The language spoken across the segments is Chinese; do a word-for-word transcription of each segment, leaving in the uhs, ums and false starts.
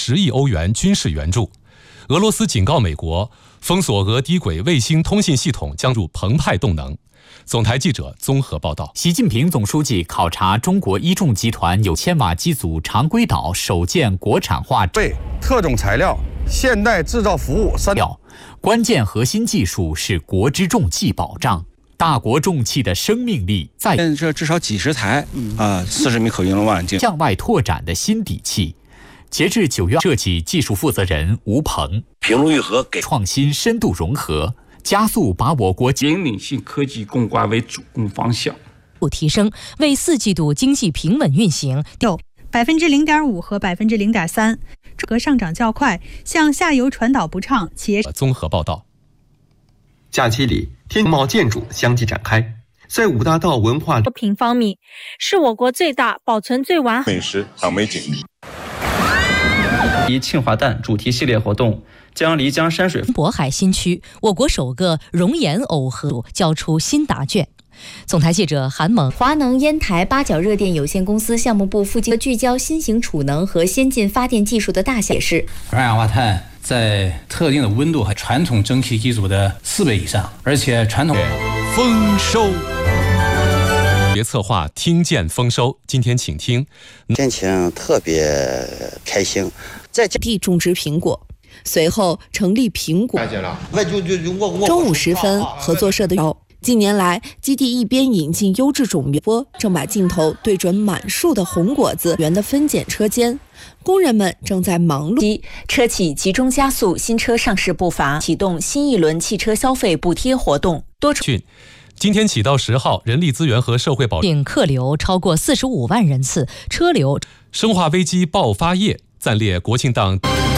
十亿欧元军事援助。俄罗斯警告美国，封锁俄低轨卫星通信系统将入澎湃动能。总台记者综合报道。 习近平总书记考察中国一重集团有千瓦机组常规岛首建国产化为特种材料、现代制造服务三料，关键核心技术是国之重器保障。大国重器的生命力在这至少几十台啊，四十米口径的望远镜向外拓展的新底气。截至九月，设计技术负责人吴鹏， 平卢愈合给创新深度融合，加速把我国引领性科技攻关为主攻方向， 提升为四季度经济平稳运行有百分之零点五和百分之零点三，价格上涨较快，向下游传导不畅。企业综合报道。 假期里，天贸建筑相继展开。在五大道文化平方米，是我国最大、保存最完美食赏美景。 以庆华诞主题系列活动将漓江山水渤海新区我国首个熔岩耦合交出新答卷。总台记者韩萌。 华能烟台八角热电有限公司项目部负责聚焦新型储能和先进发电技术的大显示， 二氧化碳在特定的温度和传统蒸汽机组的四倍以上，而且传统丰收。别策划听见丰收，今天请听。 心情特别开心， 在地种植苹果，随后成立苹果。中午时分，合作社的近年来，基地一边引进优质种源，正把镜头对准满树的红果子园的分拣车间，工人们正在忙碌。 车企集中加速新车上市步伐，启动新一轮汽车消费补贴活动。多讯，今天起到十号，人力资源和社会保障客流超过四十五万人次，车流。 生化危机爆发夜暂列国庆档。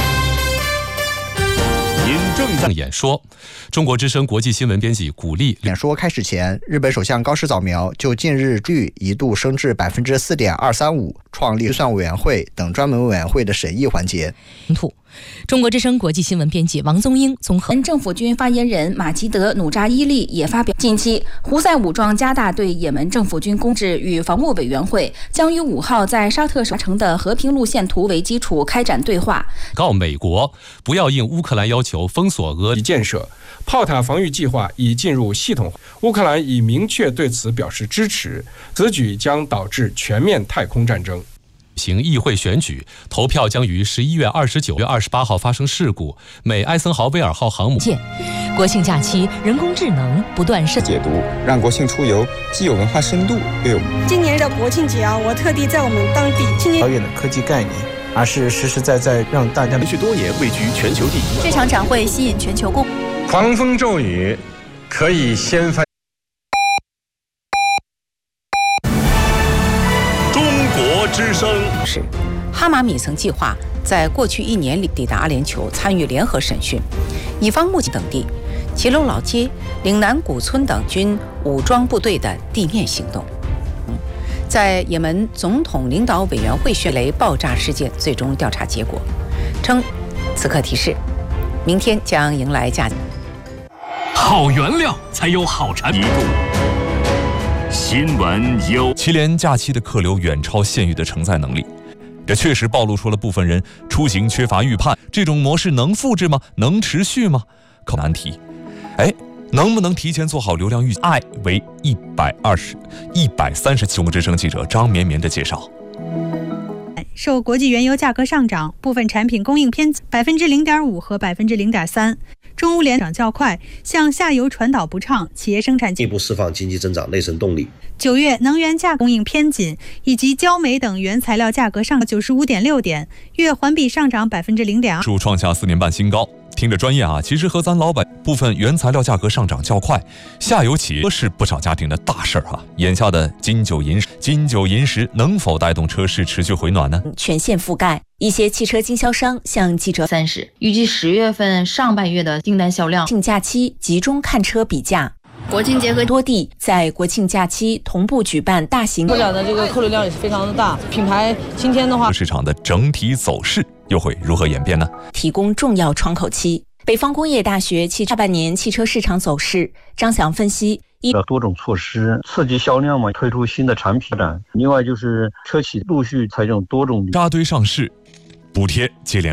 正在演说，中国之声国际新闻编辑古丽。 演说开始前，日本首相高市早苗就近日率一度升至百分之四点二三五，创立预算委员会等专门委员会的审议环节。 中国之声国际新闻编辑王宗英综合。 政府军发言人马吉德·努扎伊利也发表，近期胡塞武装加大对也门政府军攻势，与防务委员会将于五号在沙特达成的和平路线图为基础开展对话， 告美国不要应乌克兰要求封锁俄建设。炮塔防御计划已进入系统，乌克兰已明确对此表示支持，此举将导致全面太空战争。 行议会选举投票将于十一月二十九、月二十八号发生事故，美艾森豪威尔号航母。 国庆假期，人工智能不断深解读，让国庆出游既有文化深度，又有。 今年的国庆节啊，我特地在我们当地今年遥远的科技概念，而是实实在在让大家连续多年位居全球第一。 这场展会吸引全球公。 狂风骤雨可以掀翻。 中国之声是哈马米层计划在过去一年里抵达阿联酋参与联合审讯，以方目前等地齐楼老街、岭南古村等军武装部队的地面行动。在也门总统领导委员会血雷爆炸事件最终调查结果称，此刻提示明天将迎来假期。 好原料才有好产品。新闻有七连假期的客流远超县域的承载能力，这确实暴露出了部分人出行缺乏预判。这种模式能复制吗？能持续吗？可难题。哎，能不能提前做好流量预爱为一百二十、一百三十七。中国之声记者张绵绵的介绍。 受国际原油价格上涨，部分产品供应偏百分之零点五和百分之零点三。中乌联涨较快，向下游传导不畅，企业生产进一步释放经济增长内生动力。 九月能源价格供应偏紧，以及焦煤等原材料价格上九十五点六点，月环比上涨百分之零点二， 数创下四年半新高。听着专业啊，其实和咱老百部分原材料价格上涨较快，下游企业是不少家庭的大事儿啊。眼下的金九银金九银十能否带动车市持续回暖呢？ 全线覆盖。一些汽车经销商向记者三十，预计十月份上半月的订单销量。 国庆假期集中看车比价。 国庆节和多地在国庆假期同步举办大型车展的这个客流量也是非常的大。品牌今天的话， 市场的整体走势又会如何演变呢？ 提供重要窗口期。北方工业大学汽下半年汽车市场走势，张翔分析： 一多种措施刺激销量嘛，推出新的产品展。另外就是车企陆续采用多种扎堆上市，补贴接连。